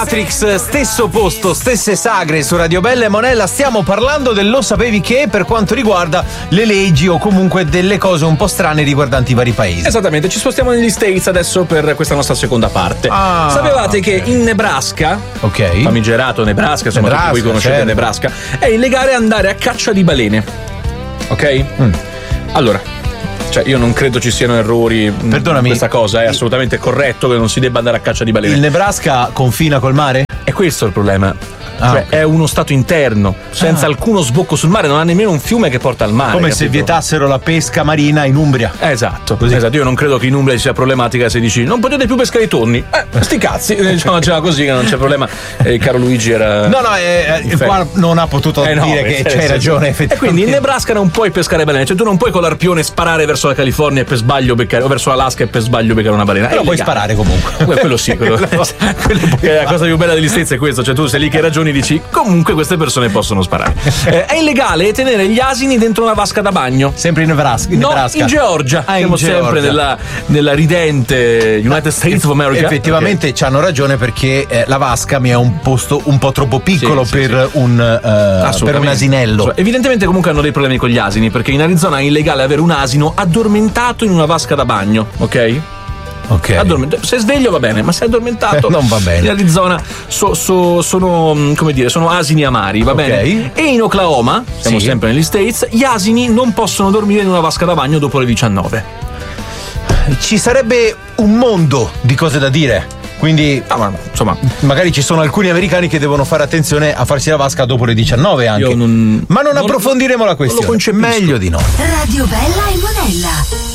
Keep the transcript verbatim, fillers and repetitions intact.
Matrix, stesso posto, stesse sagre su Radio Bella e Monella. Stiamo parlando del lo sapevi che per quanto riguarda le leggi o comunque delle cose un po' strane riguardanti i vari paesi. Esattamente, ci spostiamo negli States adesso per questa nostra seconda parte. Ah, Sapevate okay. che in Nebraska, ok, famigerato Nebraska, insomma Nebraska, tutti voi conoscete certo. Nebraska, è illegale andare a caccia di balene. Ok? Mm. Allora, cioè io non credo ci siano errori. Perdonami, questa cosa è assolutamente corretto che non si debba andare a caccia di balene. Il Nebraska confina col mare? È questo il problema. Ah, cioè okay. è uno stato interno, senza Ah. alcuno sbocco sul mare, non ha nemmeno un fiume che porta al mare. Come capito? se vietassero la pesca marina in Umbria. Esatto, Così. esatto. Io non credo che in Umbria ci sia problematica se dici non potete più pescare i tonni. Eh, sti cazzi, diciamo, diciamo così che non c'è problema. Eh, caro Luigi era. No, no, eh, eh, qua non ha potuto Eh no, dire che eh, c'hai sì, ragione, sì. effettivamente. E quindi in Nebraska non puoi pescare balene, cioè tu non puoi con l'arpione sparare verso la California e per sbaglio beccare, o verso l'Alaska e per sbaglio beccare una balena. Però È puoi illegale. sparare comunque. Que- quello sì, quello, quello che è la cosa più bella degli States è questo, cioè tu sei lì che ragioni dici comunque queste persone possono sparare. Eh, è illegale tenere gli asini dentro una vasca da bagno. Sempre in Nebraska. In No, Nebraska. in Georgia. Ah, Siamo in sempre Georgia. nella, nella ridente United States of America. Effettivamente Ok. c'hanno ragione perché eh, la vasca mi è un posto un po' troppo piccolo Sì, sì, per, Un, eh, per un Assolutamente. asinello. Evidentemente comunque hanno dei problemi con gli asini, perché in Arizona è illegale avere un asino addormentato in una vasca da bagno, ok? Ok. Addormenta- se sveglio va bene, ma se è addormentato Non va bene. in Arizona so- so- sono mm, come dire, sono asini amari, va Ok. bene? E in Oklahoma, siamo Sì. sempre negli States, gli asini non possono dormire in una vasca da bagno dopo le diciannove. Ci sarebbe un mondo di cose da dire. Quindi Ah, ma insomma, magari ci sono alcuni americani che devono fare attenzione a farsi la vasca dopo le diciannove anche. io non Ma non, non- approfondiremo la non lo questione. concepisco. Meglio di no. Radio Bella e Monella.